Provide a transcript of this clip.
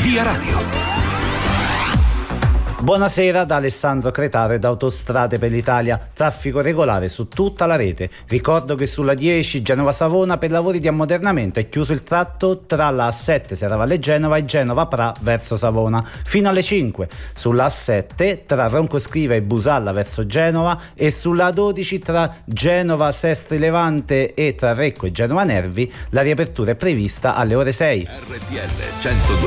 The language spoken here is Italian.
Via Radio. Buonasera da Alessandro Cretaro e da Autostrade per l'Italia. Traffico regolare su tutta la rete. Ricordo che sulla 10 Genova-Savona per lavori di ammodernamento è chiuso il tratto tra la A7 Serravalle Genova e Genova-Pra verso Savona fino alle 5. Sulla A7 tra Roncoscriva e Busalla verso Genova e sulla A12 tra Genova Sestri Levante e tra Recco e Genova Nervi la riapertura è prevista alle ore 6. RTL 102.